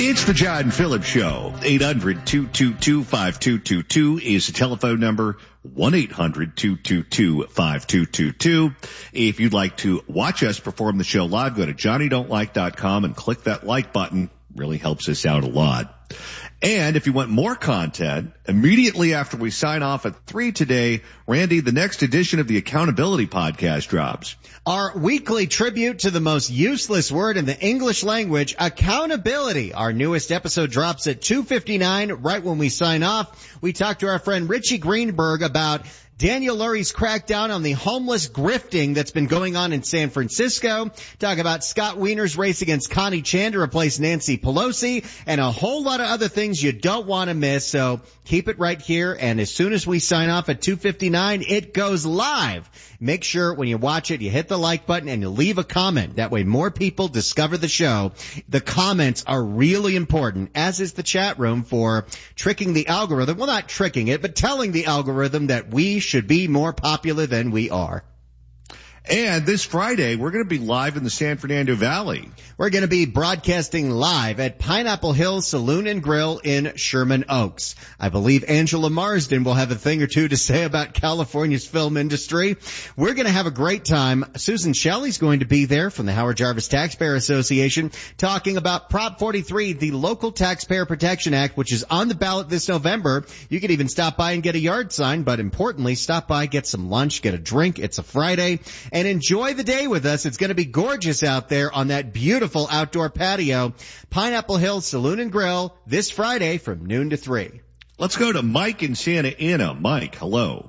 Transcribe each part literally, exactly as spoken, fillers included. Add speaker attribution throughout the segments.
Speaker 1: It's the John Phillips Show. eight hundred, two two two, five two two two is the telephone number. one eight hundred, two two two, five two two two. If you'd like to watch us perform the show live, go to johnny don't like dot com and click that like button. Really helps us out a lot. And if you want more content, immediately after we sign off at three today, Randy, the next edition of the Accountability Podcast drops.
Speaker 2: Our weekly tribute to the most useless word in the English language, accountability. Our newest episode drops at two fifty-nine, right when we sign off. We talked to our friend Richie Greenberg about Daniel Lurie's crackdown on the homeless grifting that's been going on in San Francisco. Talk about Scott Wiener's race against Connie Chan to replace Nancy Pelosi, and a whole lot of other things you don't want to miss. So keep it right here, and as soon as we sign off at two fifty-nine, it goes live. Make sure when you watch it, you hit the like button and you leave a comment. That way more people discover the show. The comments are really important, as is the chat room, for tricking the algorithm. Well, not tricking it, but telling the algorithm that we should be more popular than we are.
Speaker 1: And this Friday, we're going to be live in the San Fernando Valley.
Speaker 2: We're going to be broadcasting live at Pineapple Hill Saloon and Grill in Sherman Oaks. I believe Angela Marsden will have a thing or two to say about California's film industry. We're going to have a great time. Susan Shelley's going to be there from the Howard Jarvis Taxpayer Association, talking about Prop forty-three, the Local Taxpayer Protection Act, which is on the ballot this November. You could even stop by and get a yard sign, but importantly, stop by, get some lunch, get a drink. It's a Friday. And enjoy the day with us. It's going to be gorgeous out there on that beautiful outdoor patio. Pineapple Hill Saloon and Grill this Friday from noon to three.
Speaker 1: Let's go to Mike in Santa Ana. Mike, hello.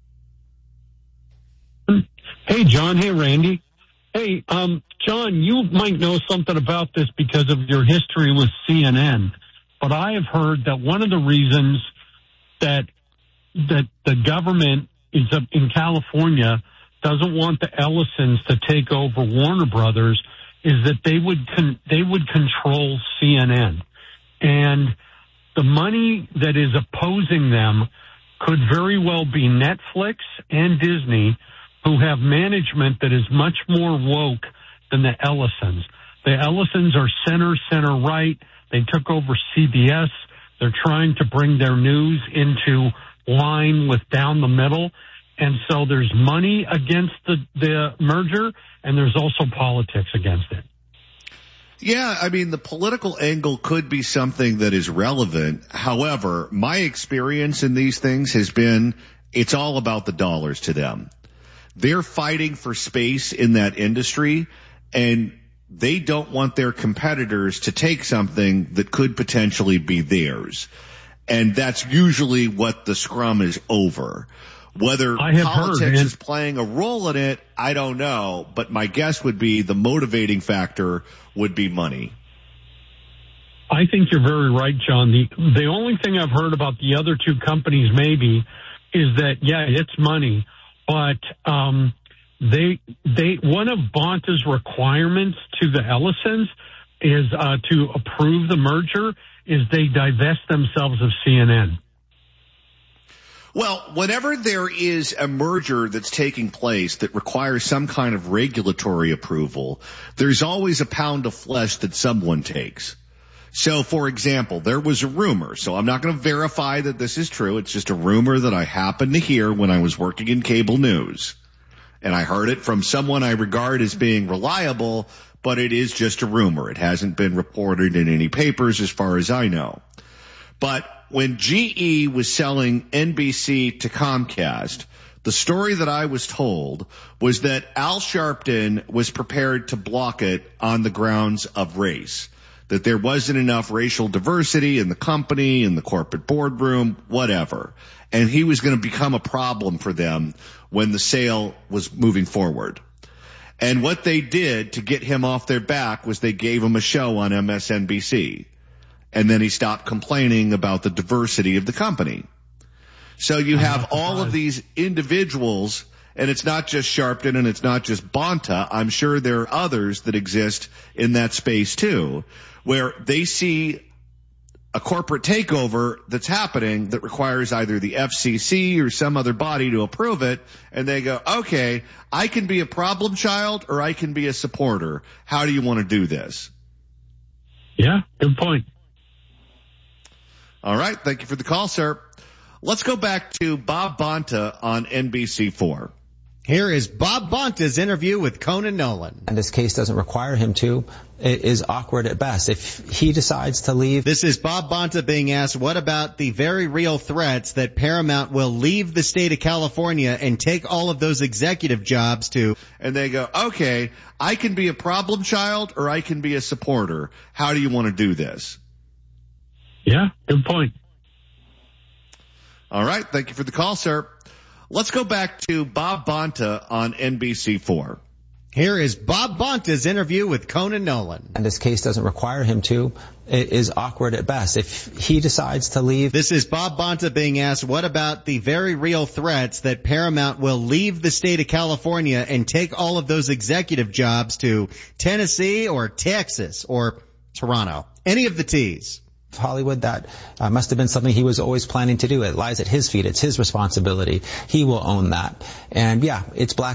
Speaker 3: Hey, John. Hey, Randy. Hey, um, John, you might know something about this because of your history with C N N, but I have heard that one of the reasons that that the government is up in California doesn't want the Ellisons to take over Warner Brothers is that they would con- they would control C N N. And the money that is opposing them could very well be Netflix and Disney, who have management that is much more woke than the Ellisons. The Ellisons are center, center right. They took over C B S. They're trying to bring their news into line with down the middle. And so there's money against the, the merger, and there's also politics against it.
Speaker 1: Yeah, I mean, the political angle could be something that is relevant. However, my experience in these things has been it's all about the dollars to them. They're fighting for space in that industry, and they don't want their competitors to take something that could potentially be theirs. And that's usually what the scrum is over. Whether politics
Speaker 3: heard,
Speaker 1: is playing a role in it, I don't know. But my guess would be the motivating factor would be money.
Speaker 3: I think you're very right, John. The the only thing I've heard about the other two companies maybe is that, yeah, it's money. But um, they they one of Bonta's requirements to the Ellisons is uh, to approve the merger is they divest themselves of C N N.
Speaker 1: Well, whenever there is a merger that's taking place that requires some kind of regulatory approval, there's always a pound of flesh that someone takes. So, for example, there was a rumor. So I'm not going to verify that this is true. It's just a rumor that I happened to hear when I was working in cable news. And I heard it from someone I regard as being reliable, but it is just a rumor. It hasn't been reported in any papers as far as I know. But when G E was selling N B C to Comcast, the story that I was told was that Al Sharpton was prepared to block it on the grounds of race, that there wasn't enough racial diversity in the company, in the corporate boardroom, whatever. And he was going to become a problem for them when the sale was moving forward. And what they did to get him off their back was they gave him a show on M S N B C. And then he stopped complaining about the diversity of the company. So you have all of these individuals, and it's not just Sharpton and it's not just Bonta. I'm sure there are others that exist in that space too, where they see a corporate takeover that's happening that requires either the F C C or some other body to approve it, and they go, okay, I can be a problem child or I can be a supporter. How do you want to do this?
Speaker 3: Yeah, good point.
Speaker 1: All right. Thank you for the call, sir. Let's go back to Bob Bonta on N B C four.
Speaker 2: Here is Bob Bonta's interview with Conan Nolan.
Speaker 4: And this case doesn't require him to. It is awkward at best. If he decides to leave.
Speaker 2: This is Bob Bonta being asked, what about the very real threats that Paramount will leave the state of California and take all of those executive jobs to?
Speaker 1: And they go, okay, I can be a problem child or I can be a supporter. How do you want to do this?
Speaker 3: Yeah, good point.
Speaker 1: All right. Thank you for the call, sir. Let's go back to Bob Bonta on N B C four.
Speaker 2: Here is Bob Bonta's interview with Conan Nolan.
Speaker 4: And this case doesn't require him to. It is awkward at best. If he decides to leave.
Speaker 2: This is Bob Bonta being asked, what about the very real threats that Paramount will leave the state of California and take all of those executive jobs to Tennessee or Texas or Toronto? Any of the T's.
Speaker 4: Hollywood, that uh, must have been something he was always planning to do. It lies at his feet. It's his responsibility. He will own that. And yeah, it's black